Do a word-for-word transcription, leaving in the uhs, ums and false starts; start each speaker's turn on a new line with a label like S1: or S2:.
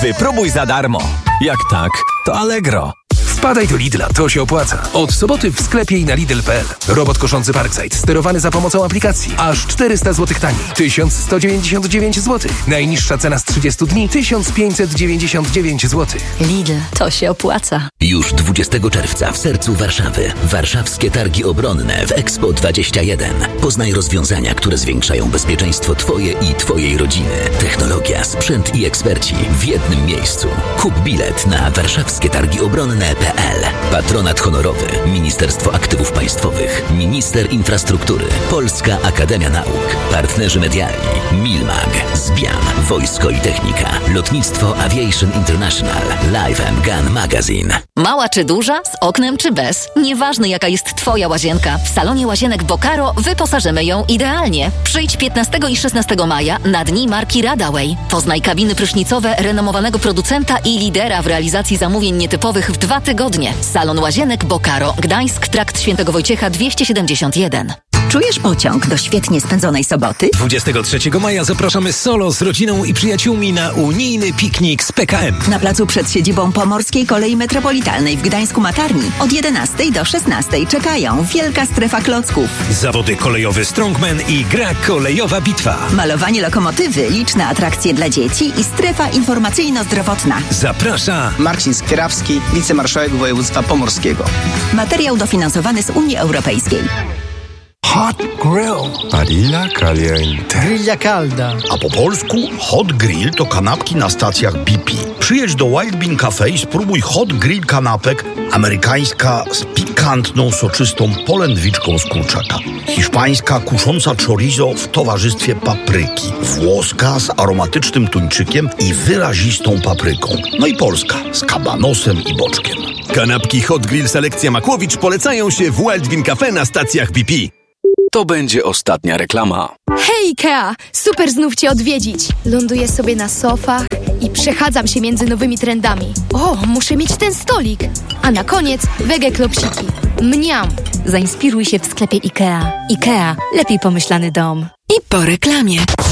S1: Wypróbuj za darmo. Jak tak, to Allegro.
S2: Wpadaj do Lidla, to się opłaca. Od soboty w sklepie i na Lidl kropka p l. Robot koszący Parkside, sterowany za pomocą aplikacji. Aż czterysta złotych taniej. tysiąc sto dziewięćdziesiąt dziewięć złotych. Najniższa cena z trzydziestu dni tysiąc pięćset dziewięćdziesiąt dziewięć złotych.
S3: Lidl, to się opłaca.
S4: Już dwudziestego czerwca w sercu Warszawy. Warszawskie Targi Obronne w Expo dwadzieścia jeden. Poznaj rozwiązania, które zwiększają bezpieczeństwo Twoje i Twojej rodziny. Technologia, sprzęt i eksperci w jednym miejscu. Kup bilet na warszawskie targi obronne kropka p l. Patronat honorowy Ministerstwo Aktywów Państwowych, Minister Infrastruktury, Polska Akademia Nauk, partnerzy medialni Milmag, Zbian, Wojsko i Technika, Lotnictwo Aviation International, Live and Gun Magazine.
S3: Mała czy duża, z oknem czy bez, nieważne jaka jest Twoja łazienka, w salonie łazienek Bocaro wyposażymy ją idealnie. Przyjdź piętnastego i szesnastego maja na dni marki Radaway. Poznaj kabiny prysznicowe renomowanego producenta i lidera w realizacji zamówień nietypowych w dwa tygodnie. Salon łazienek Bocaro, Gdańsk, Trakt Świętego Wojciecha dwieście siedemdziesiąt jeden.
S5: Czujesz pociąg do świetnie spędzonej soboty?
S2: dwudziestego trzeciego maja zapraszamy solo z rodziną i przyjaciółmi na unijny piknik z P K M.
S5: Na placu przed siedzibą Pomorskiej Kolei Metropolitalnej w Gdańsku-Matarni od jedenastej do szesnastej czekają wielka strefa klocków.
S2: Zawody kolejowy Strongman i gra kolejowa bitwa.
S5: Malowanie lokomotywy, liczne atrakcje dla dzieci i strefa informacyjno-zdrowotna.
S2: Zaprasza
S6: Marcin Skierawski, wicemarszałek województwa pomorskiego.
S5: Materiał dofinansowany z Unii Europejskiej.
S7: Hot Grill. Parilla caliente.
S8: Grilla calda.
S9: A po polsku Hot Grill to kanapki na stacjach B P. Przyjedź do Wild Bean Cafe i spróbuj Hot Grill kanapek, amerykańska z pikantną, soczystą polędwiczką z kurczaka, hiszpańska kusząca chorizo w towarzystwie papryki, włoska z aromatycznym tuńczykiem i wyrazistą papryką, no i polska z kabanosem i boczkiem.
S1: Kanapki Hot Grill Selekcja Makłowicz polecają się w Wild Bean Cafe na stacjach B P. To będzie ostatnia reklama.
S10: Hej Ikea! Super znów Cię odwiedzić. Ląduję sobie na sofach i przechadzam się między nowymi trendami. O, muszę mieć ten stolik. A na koniec wege klopsiki. Mniam!
S3: Zainspiruj się w sklepie Ikea. Ikea. Lepiej pomyślany dom.
S11: I po reklamie.